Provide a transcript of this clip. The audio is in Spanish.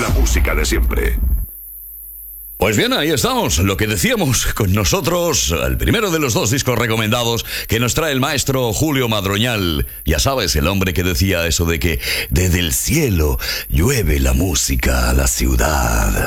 la música de siempre. Pues bien, ahí estamos, lo que decíamos con nosotros, el primero de los dos discos recomendados que nos trae el maestro Julio Madroñal. Ya sabes, el hombre que decía eso de que desde el cielo llueve la música a la ciudad.